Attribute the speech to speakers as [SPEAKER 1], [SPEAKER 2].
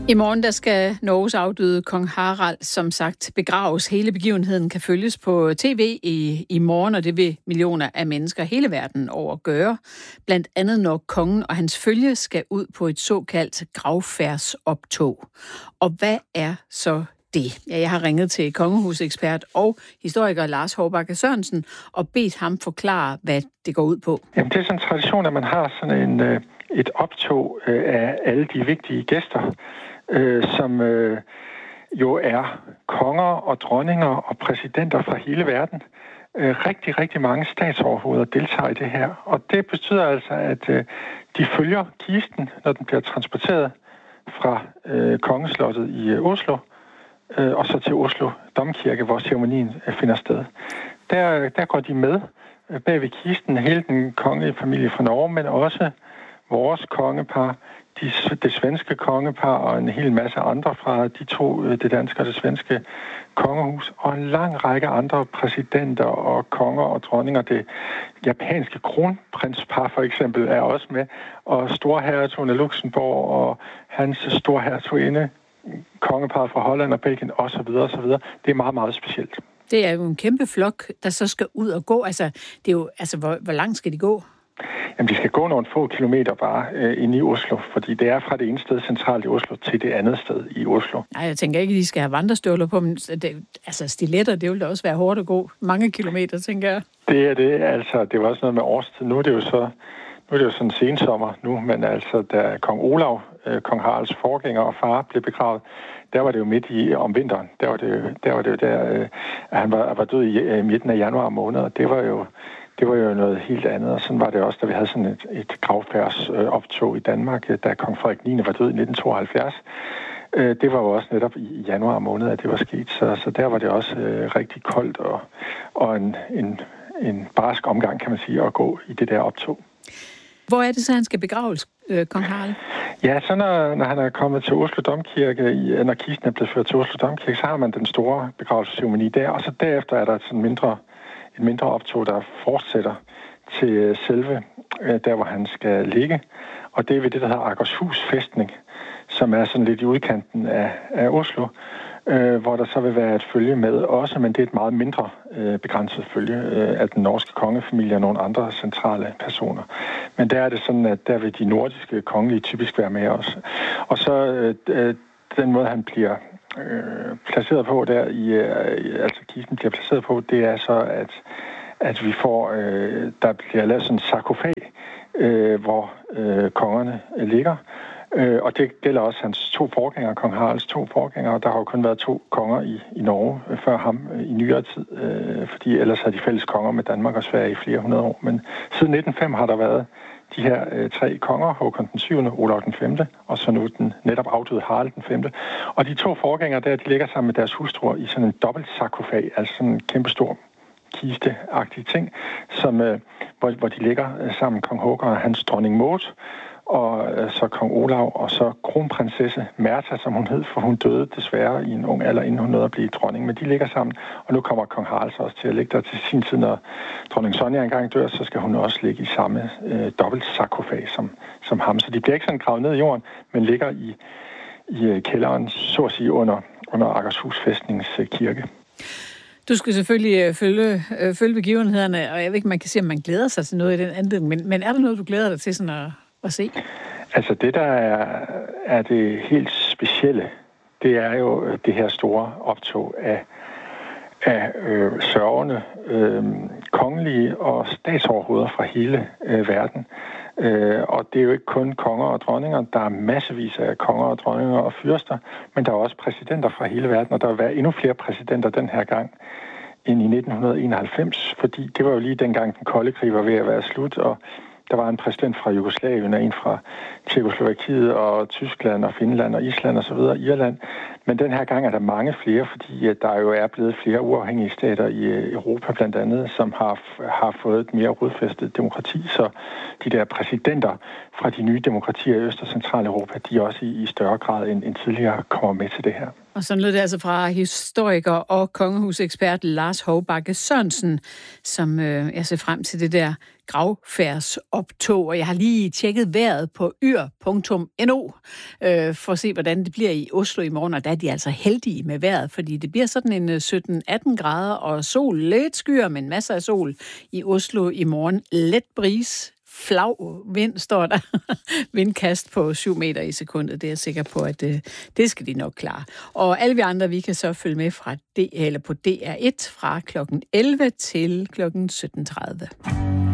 [SPEAKER 1] I morgen der skal Norges afdøde kong Harald som sagt begraves. Hele begivenheden kan følges på tv i morgen, og det vil millioner af mennesker hele verden over gøre. Blandt andet når kongen og hans følge skal ud på et såkaldt gravfærdsoptog. Og hvad er så det? Ja, jeg har ringet til kongehusekspert og historiker Lars Hårbakke Sørensen og bedt ham forklare, hvad det går ud på.
[SPEAKER 2] Jamen, det er sådan en tradition, at man har sådan et optog af alle de vigtige gæster, som jo er konger og dronninger og præsidenter fra hele verden. Rigtig, rigtig mange statsoverhoveder deltager i det her. Og det betyder altså, at de følger kisten, når den bliver transporteret fra kongeslottet i Oslo, og så til Oslo Domkirke, hvor ceremonien finder sted. Der går de med bag ved kisten, hele den kongelige familie fra Norge, men også vores kongepar, det svenske kongepar og en hel masse andre fra de to, det danske og det svenske kongehus, og en lang række andre præsidenter og konger og dronninger. Det japanske kronprinspar for eksempel er også med, og storhertugen af Luxembourg og hans storhertuginde, kongeparet fra Holland og Belgien osv. osv. Det er meget, meget specielt.
[SPEAKER 1] Det er jo en kæmpe flok, der så skal ud og gå. Altså, det er jo, hvor langt skal de gå?
[SPEAKER 2] Jamen, de skal gå nogle få kilometer bare inde i Oslo, fordi det er fra det ene sted centralt i Oslo til det andet sted i Oslo.
[SPEAKER 1] Nej, jeg tænker ikke, at de skal have vandrestøvler på, men stiletter, det vil da også være hårdt at gå mange kilometer, tænker jeg.
[SPEAKER 2] Det er det, altså, det var også noget med årstid. Nu er det jo sådan sensommer nu, men altså, da kong Olav, kong Haralds forgænger og far blev begravet, der var det jo midt om vinteren. Der var det jo at han var død i midten af januar måned, og det var jo noget helt andet, og sådan var det også, da vi havde sådan et gravfærdsoptog i Danmark, da kong Frederik 9. var død i 1972. Det var jo også netop i januar måned, at det var sket, så der var det også rigtig koldt og en barsk omgang, kan man sige, at gå i det der optog.
[SPEAKER 1] Hvor er det så, han skal begraves, kong Harald?
[SPEAKER 2] Ja, så når han er kommet til Oslo Domkirke, når kisten er blevet ført til Oslo Domkirke, så har man den store begravelsesceremoni der, og så derefter er der et mindre optog, der fortsætter til selve der, hvor han skal ligge. Og det er ved det, der hedder Akershus fæstning, som er sådan lidt i udkanten af Oslo, hvor der så vil være et følge med også, men det er et meget mindre begrænset følge af den norske kongefamilie og nogle andre centrale personer. Men der er det sådan, at der vil de nordiske kongelige typisk være med også. Og så den måde, han bliver placeret på der, altså kisten bliver placeret på, det er så, at vi får, der bliver lavet sådan en sarkofag, hvor kongerne ligger. Og det gælder også hans to forgængere, kong Haralds to forgængere. Der har jo kun været to konger i Norge før ham i nyere tid, fordi ellers har de fælles konger med Danmark og Sverige i flere hundrede år. Men siden 1905 har der været de her tre konger, Håkon den 7., Olav den 5., og så nu den netop afdøde Harald den 5. Og de to forgængere der, de ligger sammen med deres hustruer i sådan en dobbelt sarkofag, altså sådan en kæmpestor kisteagtig ting, hvor de ligger sammen, kong Håkon og hans dronning Maud, og så kong Olav, og så kronprinsesse Märtha, som hun hed, for hun døde desværre i en ung alder, inden hun nåede at blive dronning. Men de ligger sammen, og nu kommer kong Harald også til at ligge der til sin tid, når dronning Sonja engang dør, så skal hun også ligge i samme dobbelt sarkofag som ham. Så de bliver ikke sådan gravet ned i jorden, men ligger i kælderen, så at sige, under Akershus fæstnings kirke.
[SPEAKER 1] Du skal selvfølgelig følge begivenhederne, og jeg ved ikke, man kan sige, om man glæder sig til noget i den anledning, men er der noget, du glæder dig til sådan at se?
[SPEAKER 2] Altså det, der er det helt specielle, det er jo det her store optog af sørgende kongelige og statsoverhoveder fra hele verden. Og det er jo ikke kun konger og dronninger, der er massevis af konger og dronninger og fyrster, men der er også præsidenter fra hele verden, og der vil være endnu flere præsidenter den her gang end i 1991, fordi det var jo lige dengang den kolde krig var ved at være slut, og der var en præsident fra Jugoslavien, og en fra Tjekkoslovakiet og Tyskland og Finland og Island og så videre, Irland. Men den her gang er der mange flere, fordi der jo er blevet flere uafhængige stater i Europa blandt andet, som har fået et mere rodfæstet demokrati. Så de der præsidenter fra de nye demokratier i Øst- og Centraleuropa, de også i større grad end tidligere kommer med til det her.
[SPEAKER 1] Og sådan lød det altså fra historiker og kongehusekspert Lars Hovbakke Sørensen, som jeg ser frem til det der gravfærdsoptog. Og jeg har lige tjekket vejret på yr.no for at se, hvordan det bliver i Oslo i morgen. Og der er de altså heldige med vejret, fordi det bliver sådan en 17-18 grader og sol, lidt skyer, men masser af sol i Oslo i morgen. Let bris. Flag vind, står der. Vindkast på 7 meter i sekundet. Det er jeg sikker på, at det skal de nok klare. Og alle vi andre, vi kan så følge med fra på DR1 fra kl. 11 til kl. 17.30.